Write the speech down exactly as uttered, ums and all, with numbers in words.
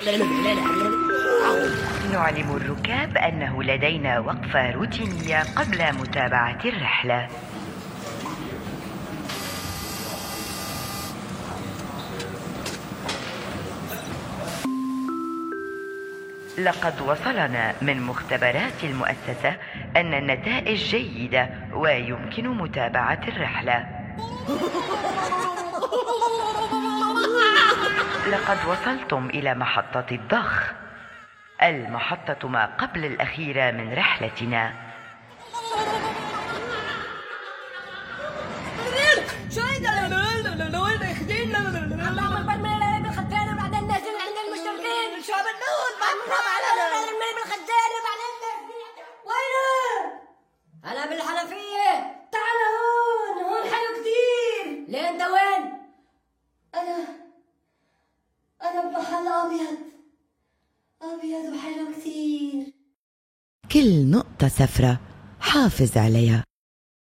نعلم الركاب أنه لدينا وقفة روتينية قبل متابعة الرحلة. لقد وصلنا من مختبرات المؤسسة أن النتائج جيدة ويمكن متابعة الرحلة. لقد وصلتم إلى محطة الضخ، المحطة ما قبل الأخيرة من رحلتنا. أنا بالحنفية. تعال هون، هون حلو كتير. ليه أنت وين؟ أنا أنا بمحل أبيض أبيض وحلو كتير. كل نقطة سفرة حافظ عليها.